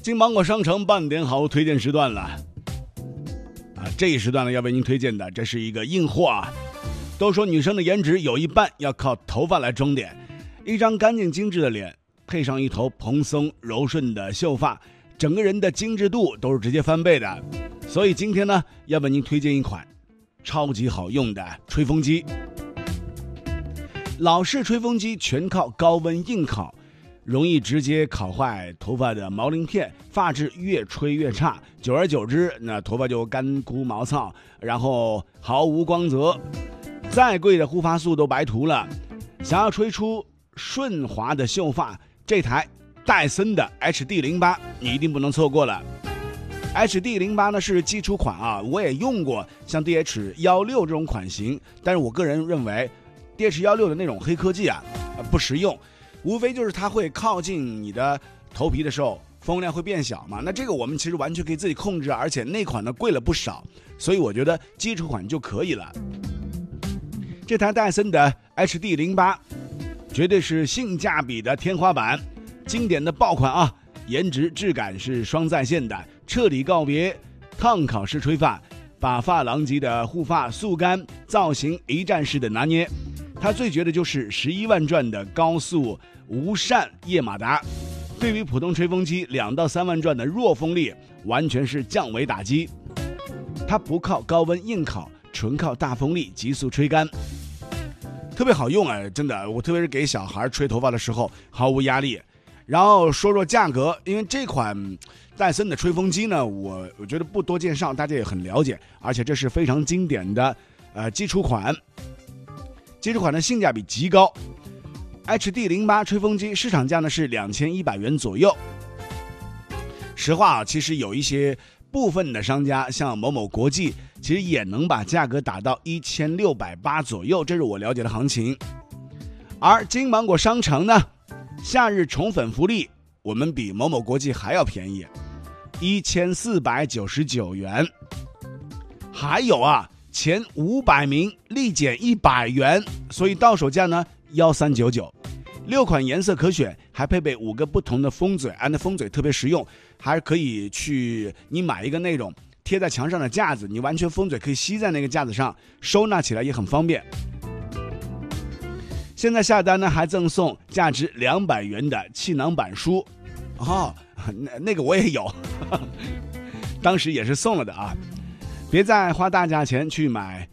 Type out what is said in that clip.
金芒果商城半点好推荐时段了这一时段呢要为您推荐的，这是一个硬货啊。都说女生的颜值有一半要靠头发来装点，一张干净精致的脸，配上一头蓬松柔顺的秀发，整个人的精致度都是直接翻倍的。所以今天呢，要为您推荐一款超级好用的吹风机。老式吹风机全靠高温硬烤，容易直接烤坏头发的毛鳞片，发质越吹越差，久而久之，那头发就干枯毛糙，然后毫无光泽，再贵的护发素都白涂了。想要吹出顺滑的秀发，这台戴森的 HD08 你一定不能错过了。HD08 呢是基础款啊，我也用过像 DH16 这种款型，但是我个人认为 DH16 的那种黑科技不实用，无非就是它会靠近你的头皮的时候风量会变小嘛，那这个我们其实完全可以自己控制，而且那款呢贵了不少，所以我觉得基础款就可以了。这台戴森的 HD08 绝对是性价比的天花板，经典的爆款啊，颜值质感是双在线的，彻底告别烫烤式吹发，把发廊级的护发速干造型一站式的拿捏。它最绝的就是11万转的高速无扇叶马达，对比普通吹风机2到3万转的弱风力，完全是降维打击。它不靠高温硬烤，纯靠大风力急速吹干，特别好用真的，我特别是给小孩吹头发的时候毫无压力。然后说说价格，因为这款戴森的吹风机呢，我觉得不多介绍，大家也很了解，而且这是非常经典的基础款。基础款的性价比极高。HD08 吹风机市场价呢是2100元左右。实话其实有一些部分的商家，像某某国际，其实也能把价格打到1680左右，这是我了解的行情。而金芒果商城呢，夏日宠粉福利，我们比某某国际还要便宜，1499元。还有前500名立减100元，所以到手价呢1399。6款颜色可选，还配备5个不同的风嘴，那风嘴特别实用，还可以你买一个那种贴在墙上的架子，你完全风嘴可以吸在那个架子上，收纳起来也很方便。现在下单呢还赠送价值200元的气囊板书那个我也有当时也是送了的别再花大价钱去买